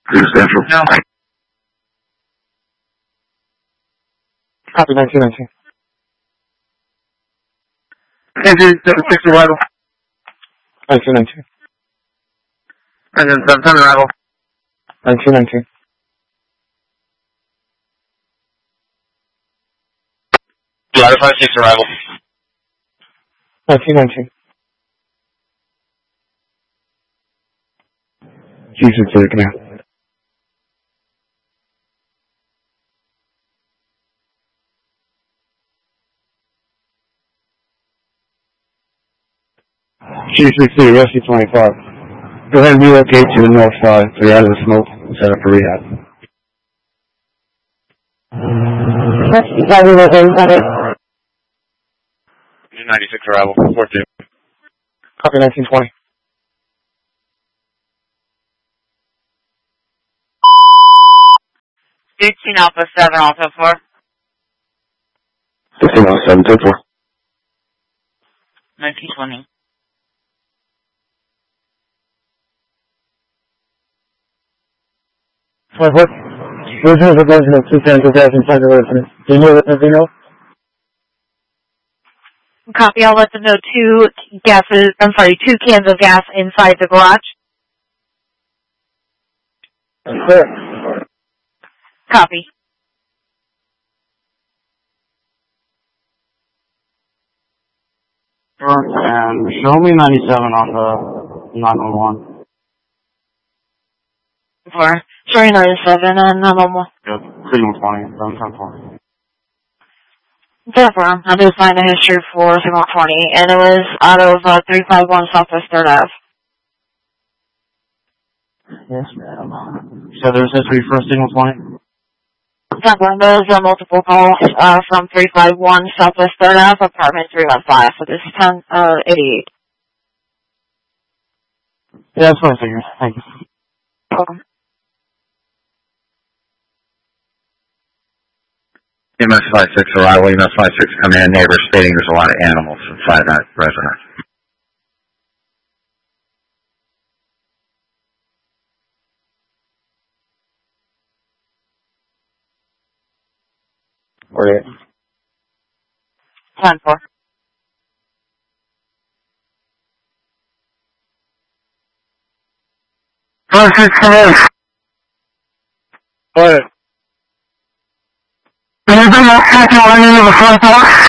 Central. No. Copy 1919. Engine 76 arrival. 1919. Engine 710 arrival. 1919. Ladder 56 arrival. 1919. Jesus, taken out. G60, Rescue 25. Go ahead and relocate to the north side so you're out of the smoke and set up for rehab. New 96 arrival. 42. Copy 1920. Alpha 7, Alpha 4. 16 on 7, 10 4. 1920. What? Original version of 210 2005 resident. Do you know what they know? Copy, I'll let them know two cans of gas inside the garage. Sir. Copy. And show me 97 off 911. For 397 and 911. Good. Signal 20, 710. Therefore, I did find a history for Signal 20, and it was out of 351 Southwest 3rd Ave. Yes, ma'am. So there's history for Signal 20? Therefore, there's multiple calls from 351 Southwest 3rd Ave, apartment 315, so this is 1088. Yeah, that's what I figured. Thank you. Welcome. EMS 56 arrival. EMS 56 coming in. Neighbors stating there's a lot of animals inside that residence. Where are you? 10-4. What? Anybody else checking on any of the front doors?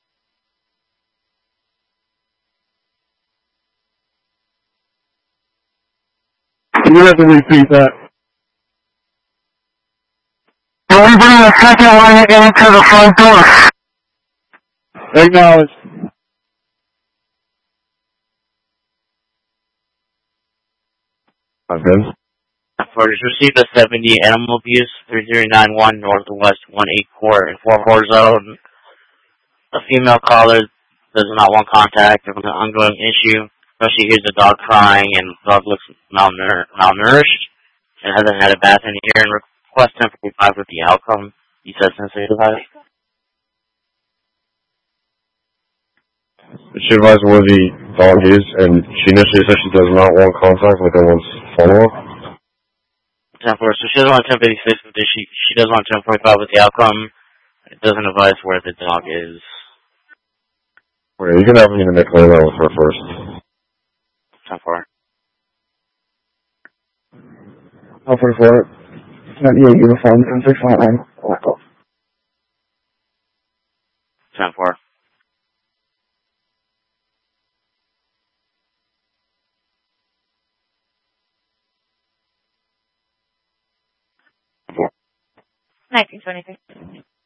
You have to repeat that. Anybody else checking on into the front doors? Acknowledge. Okay. First, received a 70 animal abuse 3091 Northwest 184 in 44 zone. A female caller does not want contact with an ongoing issue. She hears the dog crying and the dog looks malnourished and hasn't had a bath in a year and requests 1045 with the outcome. He says sensitive. She advised where the dog is, and she initially said she does not want contact, like it wants follow-up. 10-4, so she doesn't want 1056, but she does want 1045 with the outcome. It doesn't advise where the dog is. Okay, you can have me to make clear that with her first. 10-4. Alpha 4. 98 uniform, 1069. Black off. 10-4. 1923.